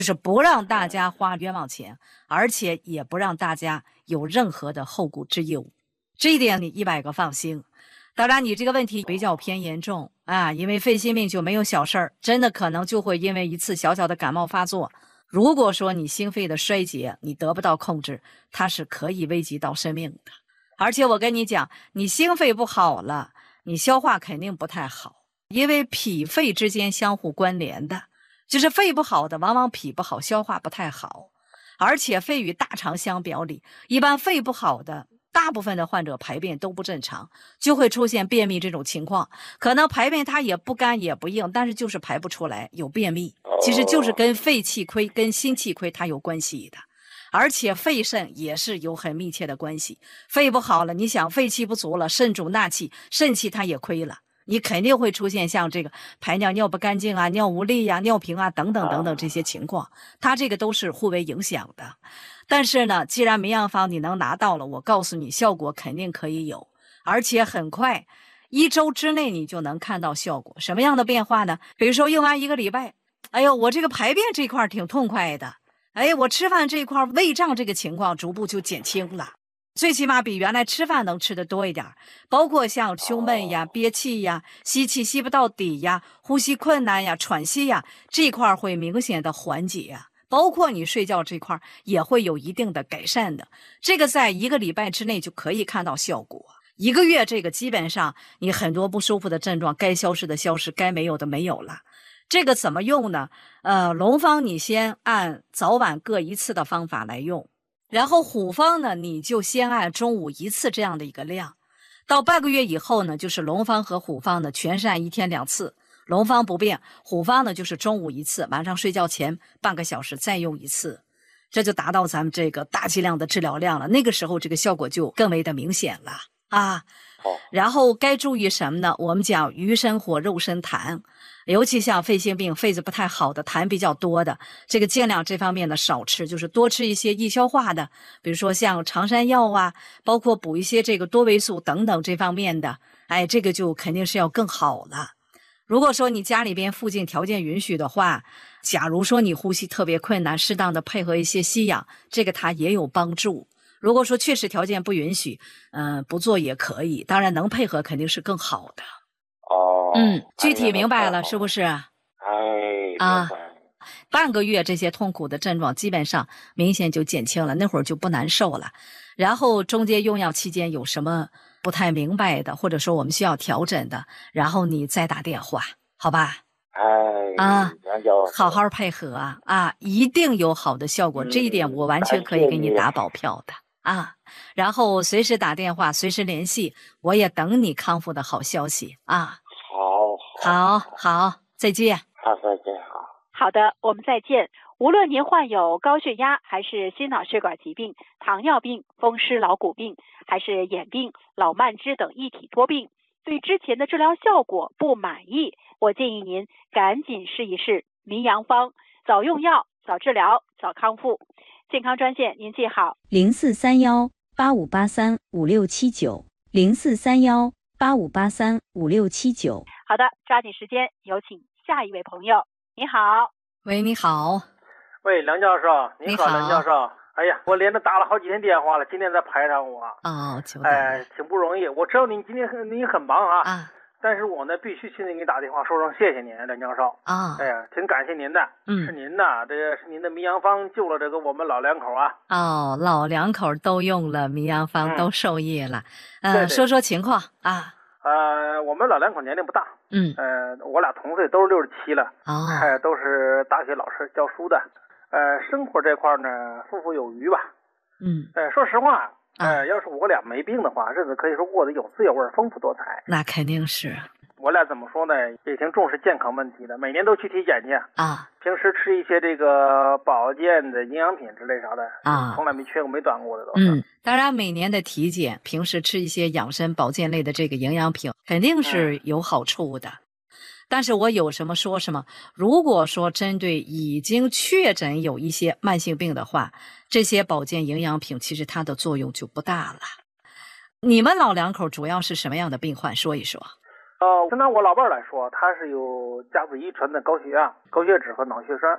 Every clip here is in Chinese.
就是不让大家花冤枉钱，而且也不让大家有任何的后顾之忧，这一点你100个放心。当然你这个问题比较偏严重啊，因为肺心病就没有小事儿，真的可能就会因为一次小小的感冒发作，如果说你心肺的衰竭你得不到控制，它是可以危及到生命的。而且我跟你讲，你心肺不好了，你消化肯定不太好，因为脾肺之间相互关联的，就是肺不好的往往脾不好，消化不太好。而且肺与大肠相表里，一般肺不好的大部分的患者排便都不正常，就会出现便秘这种情况。可能排便它也不干也不硬，但是就是排不出来，有便秘，其实就是跟肺气亏跟心气亏它有关系的。而且肺肾也是有很密切的关系，肺不好了，你想肺气不足了，肾主纳气，肾气它也亏了，你肯定会出现像这个排尿尿不干净啊、尿无力啊、尿频啊等等等等这些情况，它这个都是互为影响的。但是呢，既然名药方你能拿到了，我告诉你效果肯定可以有，而且很快1周之内你就能看到效果。什么样的变化呢？比如说用完1个礼拜，哎呦，我这个排便这块挺痛快的，哎，我吃饭这块胃胀这个情况逐步就减轻了，最起码比原来吃饭能吃的多一点，包括像胸闷呀、憋气呀、吸气吸不到底呀、呼吸困难呀、喘息呀，这块会明显的缓解呀，包括你睡觉这块也会有一定的改善的。这个在1个礼拜之内就可以看到效果，1个月这个基本上你很多不舒服的症状该消失的消失，该没有的没有了。这个怎么用呢？龙方你先按早晚各1次的方法来用，然后虎方呢你就先按中午1次这样的一个量，到半个月以后呢，就是龙方和虎方呢全是按1天2次，龙方不变，虎方呢就是中午1次，晚上睡觉前半个小时再用1次，这就达到咱们这个大剂量的治疗量了。那个时候这个效果就更为的明显了啊。然后该注意什么呢？我们讲鱼生火肉生痰，尤其像肺性病肺子不太好的痰比较多的，这个尽量这方面的少吃，就是多吃一些易消化的，比如说像长山药啊，包括补一些这个多维素等等这方面的，哎，这个就肯定是要更好了。如果说你家里边附近条件允许的话，假如说你呼吸特别困难，适当的配合一些吸氧，这个它也有帮助。如果说确实条件不允许，不做也可以，当然能配合肯定是更好的。具体明白了是不是？啊，半个月这些痛苦的症状基本上明显就减轻了，那会儿就不难受了。然后中间用药期间有什么不太明白的，或者说我们需要调整的，然后你再打电话，好吧？好好配合啊，一定有好的效果，这一点我完全可以给你打保票的啊。然后随时打电话，随时联系，我也等你康复的好消息啊。好，再见。 好，再见。 好的，我们再见。无论您患有高血压，还是心脑血管疾病、糖尿病、风湿老骨病，还是眼病、老慢支等一体多病，对之前的治疗效果不满意，我建议您赶紧试一试名扬方，早用药，早治疗，早康复。健康专线您记好 043185835679，043185835679。 好的，抓紧时间，有请下一位朋友。你好。 喂，你好。 喂，梁教授，你好，梁教授。哎呀，我连着打了好几天电话了，今天才排上我。挺不容易。我知道您今天您很忙但是我呢必须现在给你打电话说声谢谢您，梁教授。哎呀，挺感谢您的。是您呐，这个是您的名扬方救了这个我们老两口啊。 老两口都用了名扬方，都受益了。 对， 说说情况啊。 我们老两口年龄不大。我俩同岁，都是67了。都是大学老师教书的。生活这块呢，富富有余吧。说实话，要是我俩没病的话，日子可以说过得有滋有味，丰富多彩。 那肯定是。 我俩怎么说呢，也挺重视健康问题的，每年都去体检去平时吃一些这个保健的营养品之类啥的从来没缺过没短过的都是。 当然每年的体检，平时吃一些养生保健类的这个营养品肯定是有好处的。但是我有什么说什么，如果说针对已经确诊有一些慢性病的话，这些保健营养品其实它的作用就不大了。你们老两口主要是什么样的病患，说一说。 就拿我老伴儿来说，他是有家族遗传的高血压、高血脂和脑血栓。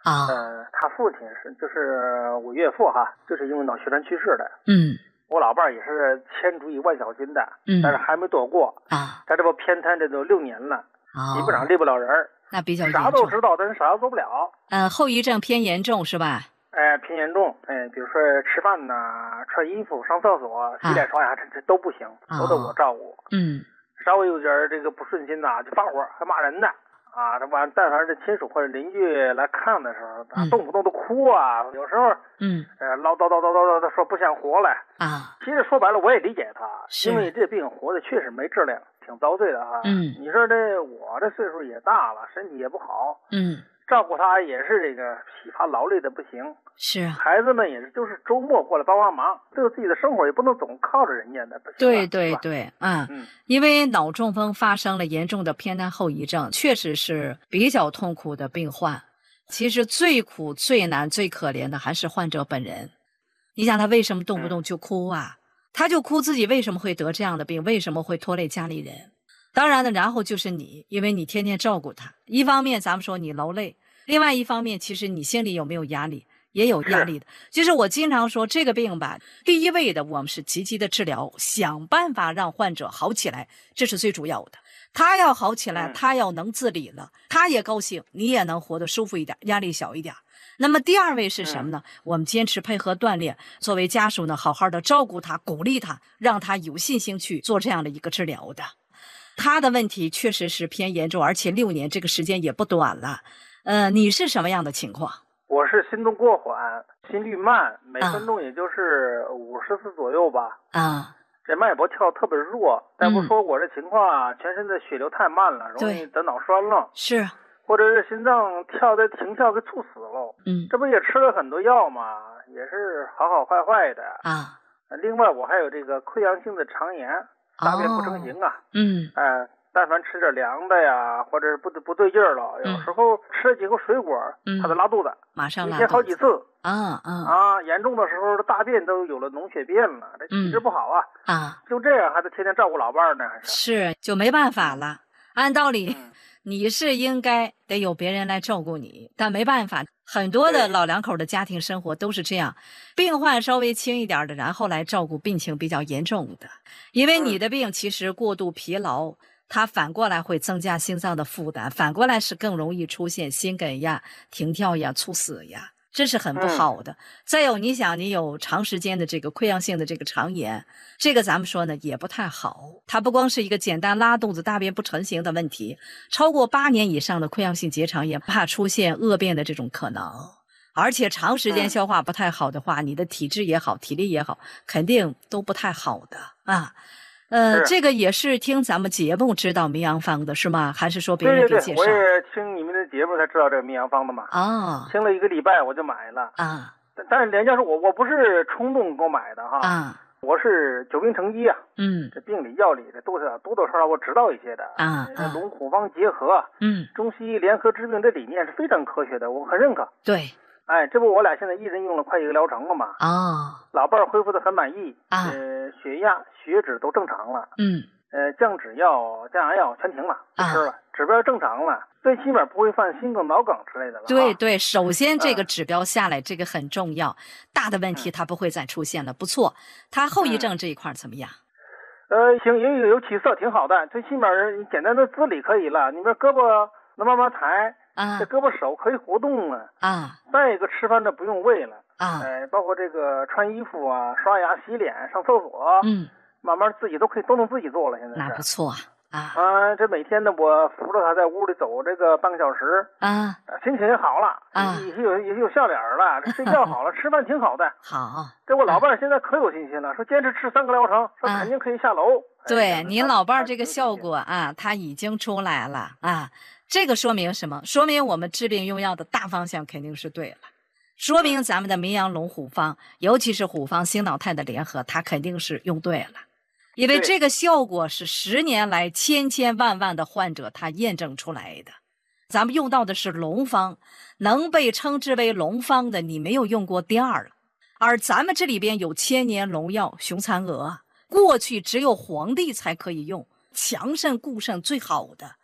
啊。 他父亲就是我岳父哈，就是因为脑血栓去世的。我老伴儿也是千主以万小心的，但是还没躲过啊。他这不偏瘫这都6年了，基本上立不了人儿。 那比较严重， 啥都知道，但是啥都做不了。 后遗症偏严重是吧？ 偏严重。比如说吃饭呐、穿衣服、上厕所、洗脸刷牙，这都不行，都得我照顾。稍微有点这个不顺心呐，就发火，还骂人呢。啊，这完，但凡是亲属或者邻居来看的时候，动不动都哭啊，有时候唠叨说不想活了啊。其实说白了，我也理解他，因为这病活的确实没质量，挺遭罪的哈。你说我这岁数也大了，身体也不好，照顾他也是这个疲乏劳累的不行。 是啊， 孩子们也是就是周末过来帮帮忙，对自己的生活也不能总靠着人家的。 对，因为脑中风发生了严重的偏瘫后遗症，确实是比较痛苦的病患。其实最苦、最难、最可怜的还是患者本人。你想他为什么动不动就哭啊？他就哭自己为什么会得这样的病，为什么会拖累家里人。当然呢，然后就是你，因为你天天照顾他，一方面咱们说你劳累，另外一方面其实你心里有没有压力，也有压力的。就是我经常说这个病吧，第一位的我们是积极的治疗，想办法让患者好起来，这是最主要的。他要好起来，他要能自理了，他也高兴，你也能活得舒服一点，压力小一点。那么第二位是什么呢？我们坚持配合锻炼，作为家属呢，好好的照顾他，鼓励他，让他有信心去做这样的一个治疗的。他的问题确实是偏严重，而且6年这个时间也不短了。你是什么样的情况？ 我是心动过缓，心率慢，每分钟也就是50次左右吧。这脉搏跳特别弱，但不说我这情况啊，全身的血流太慢了，容易得脑栓了。 是， 或者是心脏停跳给猝死了。这不也吃了很多药吗？也是好坏的啊。另外我还有这个溃疡性的肠炎，大便不成形啊。但凡吃点凉的呀，或者是不对劲儿了，有时候吃了几口水果，它就拉肚子， 马上拉肚子， 一天好几次。严重的时候大便都有了脓血便了，这体质不好啊。就这样还得天天照顾老伴呢， 是就没办法了。按道理，你是应该得有别人来照顾你，但没办法，很多的老两口的家庭生活都是这样，病患稍微轻一点的，然后来照顾病情比较严重的。因为你的病其实过度疲劳，它反过来会增加心脏的负担，反过来是更容易出现心梗呀、停跳呀、猝死呀，这是很不好的。再有，你想你有长时间的这个溃疡性的这个肠炎，这个咱们说呢也不太好。它不光是一个简单拉肚子、大便不成形的问题，超过8年以上的溃疡性结肠炎怕出现恶变的这种可能。而且长时间消化不太好的话，你的体质也好，体力也好，肯定都不太好的啊。这个也是听咱们节目知道名扬方的是吗？还是说别人给介绍？ 对，我也听你们的节目才知道这个名扬方的嘛。听了1个礼拜我就买了啊。但是人家说我不是冲动购买的哈我是久病成医啊。这病理药理的多多少少我知道一些的龙虎方结合，中西医联合治病这理念是非常科学的，我很认可。 对。 这不我俩现在一人用了快1个疗程了嘛。老伴儿恢复的很满意血压血脂都正常了。降脂药降压药全停了，不吃了，指标正常了，最起码不会犯心梗脑梗之类的了。 对，首先这个指标下来这个很重要，大的问题它不会再出现了。不错，它后遗症这一块怎么样？ 行，也有起色，挺好的，最起码简单的自理可以了，你们胳膊能慢慢抬这胳膊手可以活动了再一个吃饭这不用喂了包括这个穿衣服啊、刷牙、洗脸、上厕所慢慢自己都能自己做了。现在那不错这每天呢我扶着他在屋里走这个半个小时心情也好了也有笑脸了，睡觉好了吃饭挺好的。 好， 这我老伴现在可有信心了，说坚持吃3个疗程说肯定可以下楼。 对，您老伴这个效果他已经出来了这个说明什么？说明我们治病用药的大方向肯定是对了，说明咱们的名扬龙虎方，尤其是虎方心脑泰的联合，它肯定是用对了。因为这个效果是10年来千万的患者他验证出来的。咱们用到的是龙方，能被称之为龙方的，你没有用过第二了。而咱们这里边有千年龙药雄蚕蛾，过去只有皇帝才可以用，强肾固肾最好的。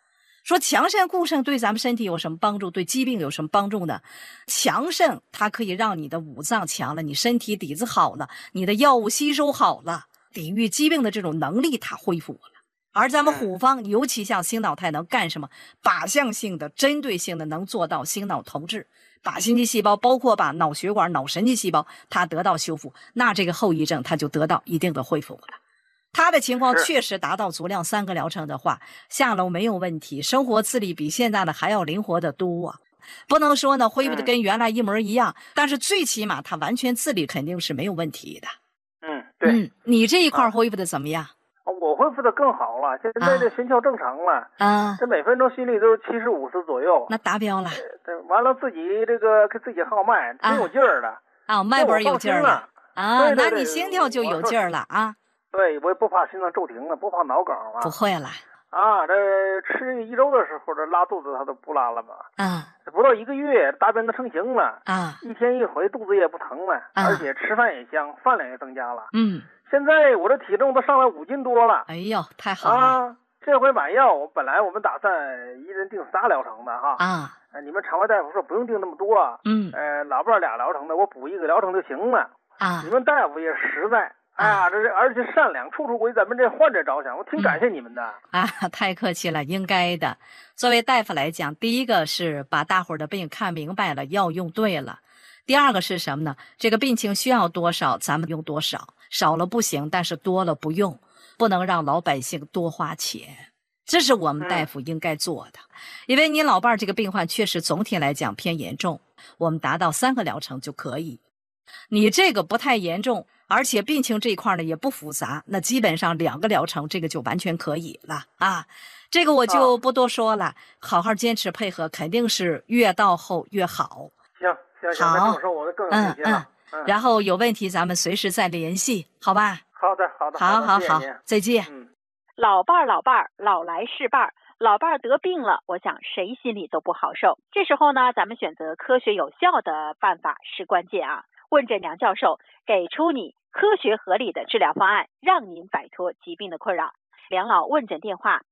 说强肾固肾对咱们身体有什么帮助？对疾病有什么帮助呢？强肾它可以让你的五脏强了，你身体底子好了，你的药物吸收好了，抵御疾病的这种能力它恢复了。而咱们虎方，尤其像星脑肽能干什么？靶向性的、针对性的，能做到星脑投掷，把心肌细胞，包括把脑血管、脑神经细胞，它得到修复，那这个后遗症它就得到一定的恢复了。他的情况确实达到足量3个疗程的话，下楼没有问题，生活自理比现在的还要灵活得多。不能说呢恢复的跟原来一模一样，但是最起码他完全自理肯定是没有问题的。 对。 你这一块恢复的怎么样？ 我恢复的更好了，现在这心跳正常了这每分钟心率都70、50左右， 那达标了。 完了自己这个给自己号脉，挺有劲儿的脉搏有劲儿了对， 那你心跳就有劲儿了对，我也不怕心脏骤停了，不怕脑梗了。 不会了这吃1周的时候，这拉肚子它都不拉了嘛。不到1个月，大便都成型了一天一回，肚子也不疼了而且吃饭也香，饭量也增加了。现在我这体重都上来5斤多了。 哎呦，太好了这回买药，本来我们打算一人定仨疗程的你们肠胃大夫说不用定那么多老伴2疗程的，我补1个疗程就行了你们大夫也实在。而且善良，处处为咱们这患者着想，我挺感谢你们的太客气了，应该的。作为大夫来讲，第一个是把大伙儿的病看明白了，药用对了。第二个是什么呢？这个病情需要多少，咱们用多少，少了不行，但是多了不用，不能让老百姓多花钱。这是我们大夫应该做的。因为您老伴儿这个病患确实总体来讲偏严重，我们达到3个疗程就可以。你这个不太严重，而且病情这一块呢也不复杂，那基本上2个疗程这个就完全可以了这个我就不多说了好好坚持配合，肯定是越到后越好。 行，那这么说我更有信心了然后有问题咱们随时再联系，好吧？ 好的， 好， 谢谢您再见。 老伴儿老来是伴儿，老伴儿得病了，我想谁心里都不好受。这时候呢，咱们选择科学有效的办法是关键问诊梁教授给出你科学合理的治疗方案，让您摆脱疾病的困扰。梁老问诊电话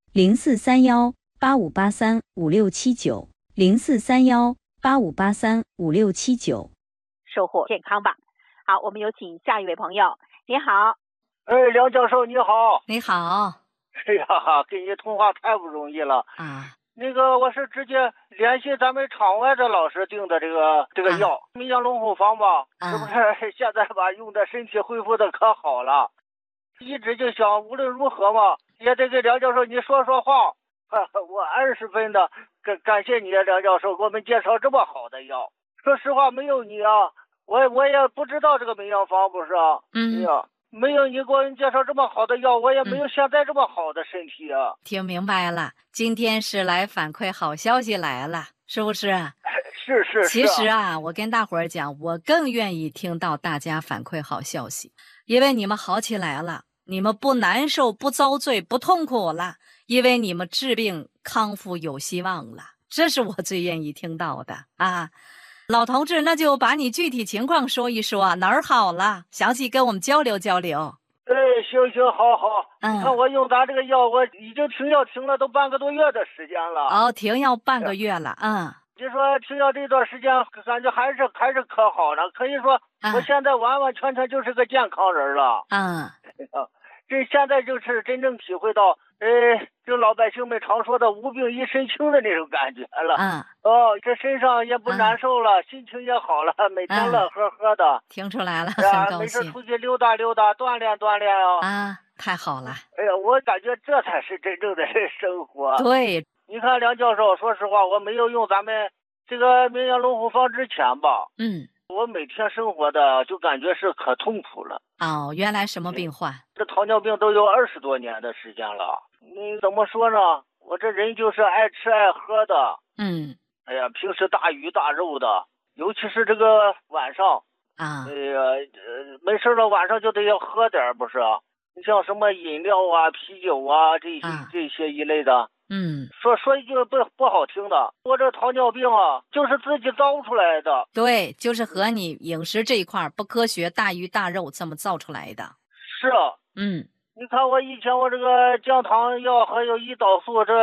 043185835679，043185835679， 收获健康吧。好，我们有请下一位朋友。你好。 梁教授你好。 你好。 哎呀，跟你通话太不容易了那个我是直接联系咱们场外的老师订的这个药，明阳龙虎方吧，是不是现在吧用的身体恢复的可好了，一直就想无论如何嘛也得给梁教授你说说话我20分的感谢你梁教授给我们介绍这么好的药。说实话没有你我也不知道这个明阳方不是没有你给我介绍这么好的药，我也没有现在这么好的身体听明白了，今天是来反馈好消息来了，是不是？ 是。 其实我跟大伙儿讲，我更愿意听到大家反馈好消息，因为你们好起来了，你们不难受，不遭罪，不痛苦了，因为你们治病康复有希望了，这是我最愿意听到的老同志，那就把你具体情况说一说，哪儿好了，详细跟我们交流交流。 行，好。你看我用咱这个药，我已经停药停了都半个多月的时间了。 停药半个月了， 就说停药这段时间，感觉还是可好呢。可以说，我现在完完全全就是个健康人了。这现在就是真正体会到，就老百姓们常说的无病一身轻的那种感觉了。这身上也不难受了，心情也好了，每天乐呵呵的。 听出来了，很高兴。 没事出去溜达溜达，锻炼锻炼太好了。 哎呀，我感觉这才是真正的生活。 对， 你看梁教授，说实话，我没有用咱们这个明阳龙虎方之前吧，我每天生活的就感觉是可痛苦了。 原来什么病患？ 这糖尿病都有20多年的时间了。你怎么说呢？我这人就是爱吃爱喝的。哎呀，平时大鱼大肉的，尤其是这个晚上没事了晚上就得要喝点，不是？你像什么饮料啤酒这些一类的。说一句不好听的，我这糖尿病就是自己造出来的。 对，就是和你饮食这一块不科学，大鱼大肉这么造出来的。 是。你看我以前我这个降糖药还有胰岛素，这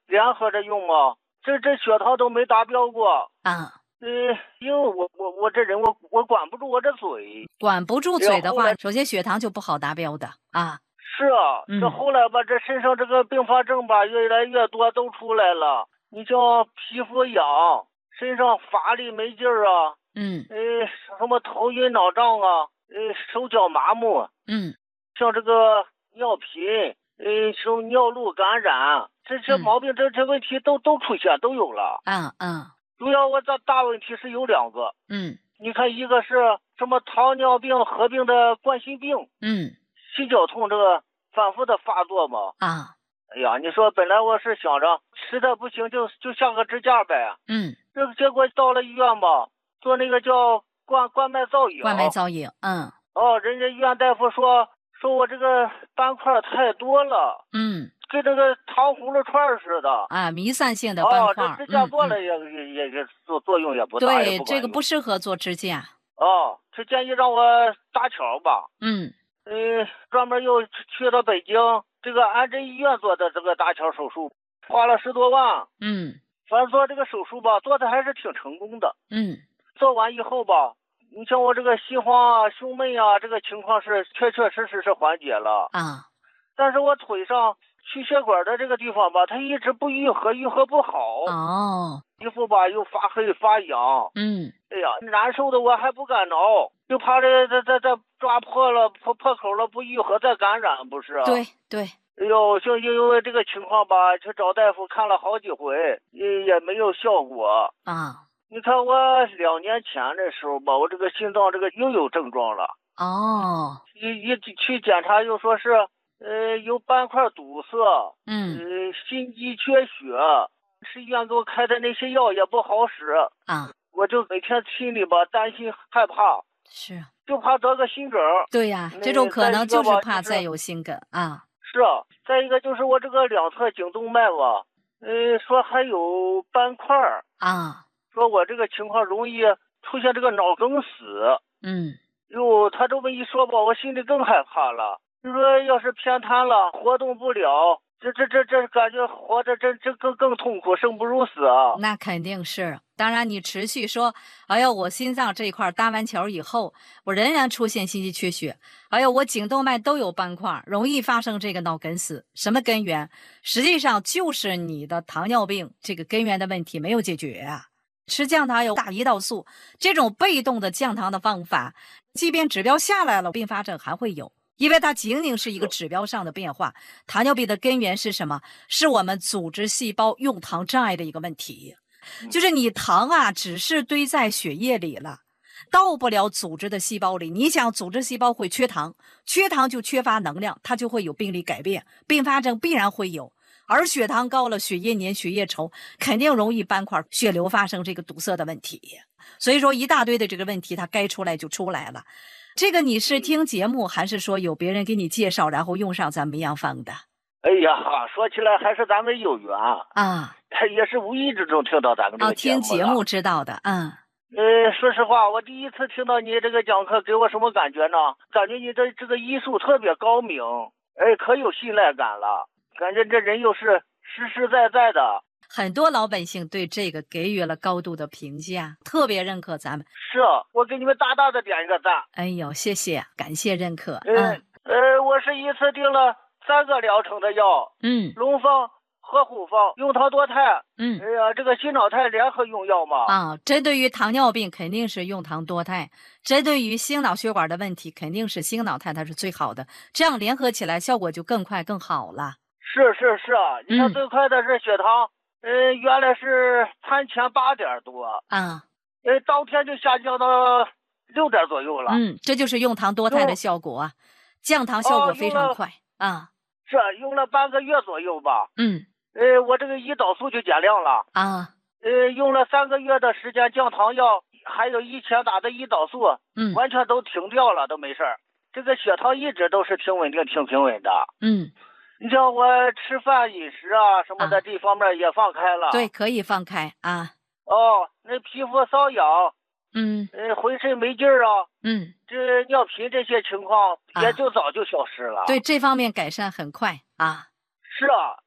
联合着用嘛，这血糖都没达标过啊。 因为我这人我管不住我这嘴， 管不住嘴的话，首先血糖就不好达标的啊。 是啊，这后来吧，这身上这个并发症吧越来越多都出来了。你像皮肤痒，身上乏力没劲儿啊，什么头晕脑胀啊，手脚麻木，像这个尿频，什么尿路感染，这毛病这问题都出现都有了。主要我这大问题是有2个。你看一个是什么糖尿病合并的冠心病，心绞痛这个反复的发作嘛。哎呀，你说本来我是想着实在不行就下个支架呗。这个结果到了医院吧，做那个叫冠脉造影。人家医院大夫说我这个斑块太多了。跟这个糖葫芦串似的弥散性的斑块。 这支架做了也作用也不大。 对，这个不适合做支架。 这建议让我搭桥吧。专门又去到北京这个安贞医院做的这个搭桥手术，花了10多万。反正做这个手术吧，做的还是挺成功的。做完以后吧，你像我这个心慌啊、胸闷啊，这个情况是确实是缓解了。但是我腿上去血管的这个地方吧，它一直不愈合不好。皮肤吧又发黑发痒。哎呀，难受的我还不敢挠，就怕这抓破了破口了不愈合再感染，不是？ 对。 哎呦，就因为这个情况吧，去找大夫看了好几回，也没有效果。你看我2年前的时候吧，我这个心脏这个又有症状了。一去检查又说是有斑块堵塞。心肌缺血，是医院给我开的那些药也不好使。我就每天心里吧担心害怕，就怕得个心梗。 对呀，这种可能就是怕再有心梗是啊，再一个就是我这个2侧颈动脉吧，说还有斑块说我这个情况容易出现这个脑梗死。他这么一说吧，我心里更害怕了。就说要是偏瘫了，活动不了，这感觉活着更痛苦，生不如死啊。 那肯定是。当然你持续说，哎呀，我心脏这一块搭完桥以后，我仍然出现心肌缺血，哎呀，我颈动脉都有斑块，容易发生这个脑梗死。什么根源？实际上就是你的糖尿病这个根源的问题没有解决吃降糖有大胰岛素，这种被动的降糖的方法，即便指标下来了，并发症还会有，因为它仅仅是一个指标上的变化。糖尿病的根源是什么？是我们组织细胞用糖障碍的一个问题，就是你糖只是堆在血液里了，到不了组织的细胞里。你想组织细胞会缺糖就缺乏能量，它就会有病理改变，并发症必然会有。而血糖高了，血液黏血液稠，肯定容易斑块血流发生这个堵塞的问题。所以说一大堆的这个问题它该出来就出来了。这个你是听节目还是说有别人给你介绍然后用上咱们营方的？ 哎呀，说起来还是咱们有缘也是无意之中听到咱们这个节目听节目知道的。 说实话，我第一次听到你这个讲课，给我什么感觉呢？感觉你的这个医术特别高明，可有信赖感了，感觉这人又是实实在在的。 很多老百姓对这个给予了高度的评价，特别认可咱们。 是，我给你们大大的点一个赞。 哎呦，谢谢，感谢认可。 我是一次订了3个疗程的药，龙方、和虎方、用糖多肽，这个心脑肽联合用药嘛。 针对于糖尿病肯定是用糖多肽，针对于心脑血管的问题肯定是心脑肽，它是最好的，这样联合起来效果就更快更好了。 是你看最快的是血糖，原来是餐前8点多当天就下降到6点左右了。 这就是用糖多肽的效果降糖效果非常快是用了半个月左右吧。我这个胰岛素就减量了用了3个月的时间，降糖药还有以前打的胰岛素完全都停掉了，都没事儿。这个血糖一直都是挺稳定挺平稳的。你像我吃饭饮食什么的这方面也放开了。 对，可以放开那皮肤瘙痒浑身没劲儿这尿频这些情况也就早就消失了。 对，这方面改善很快是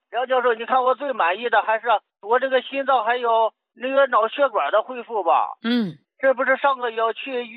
梁教授，你看我最满意的还是我这个心脏还有那个脑血管的恢复吧。 嗯， 这不是上个要去医